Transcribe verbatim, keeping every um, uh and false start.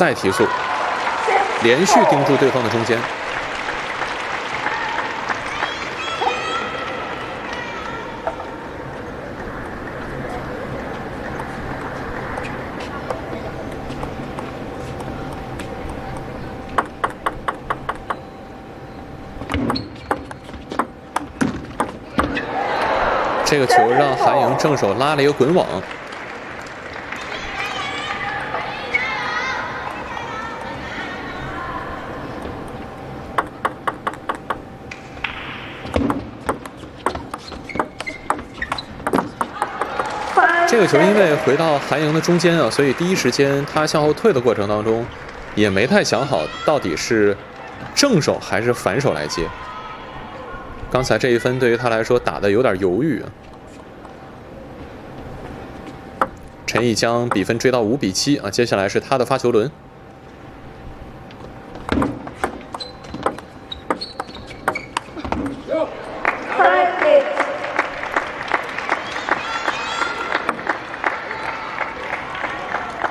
再提速，连续盯住对方的中间。这个球让韩莹正手拉了一个滚网。 这个球因为回到韩莹的中间啊，所以第一时间他向后退的过程当中，也没太想好到底是正手还是反手来接。刚才这一分对于他来说打的有点犹豫啊。陈毅将比分追到五比七啊，接下来是他的发球轮。